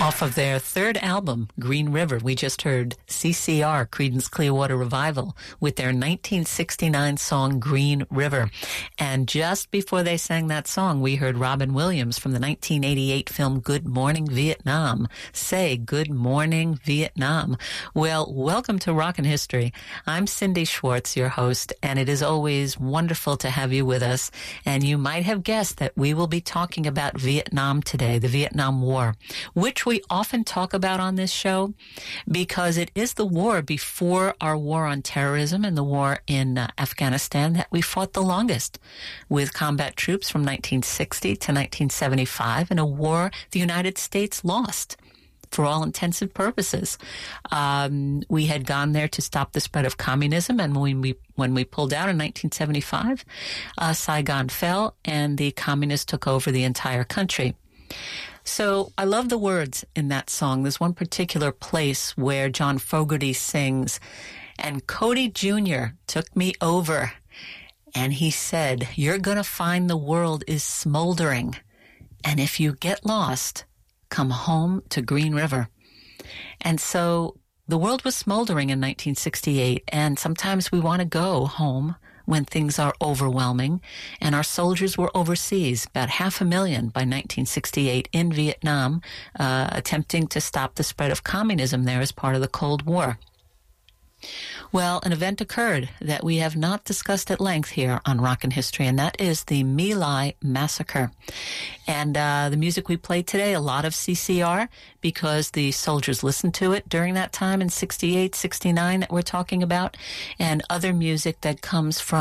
Off of their third album, Green River, we just heard CCR, Creedence Clearwater Revival, with their 1969 song, Green River. And just before they sang that song, we heard Robin Williams from the 1988 film Good Morning Vietnam say, Good Morning Vietnam. Well, welcome to Rockin' History. I'm Cindy Schwartz, your host, and it is always wonderful to have you with us. And you might have guessed that we will be talking about Vietnam today, the Vietnam War, which we often talk about on this show because it is the war before our war on terrorism and the war in Afghanistan that we fought the longest, with combat troops from 1960 to 1975 in a war the United States lost for all intensive purposes. We had gone there to stop the spread of communism, and when we pulled out in 1975, Saigon fell and the communists took over the entire country. So I love the words in that song. There's one particular place where John Fogerty sings, and Cody Jr. took me over, and he said, you're going to find the world is smoldering, and if you get lost, come home to Green River. And so the world was smoldering in 1968, and sometimes we want to go home when things are overwhelming, and our soldiers were overseas, about 500,000 by 1968 in Vietnam, attempting to stop the spread of communism there as part of the Cold War. Well, an event occurred that we have not discussed at length here on Rockin' History, and that is the My Lai Massacre. And the music we played today, a lot of CCR, because the soldiers listened to it during that time in 68, 69 that we're talking about, and other music that comes from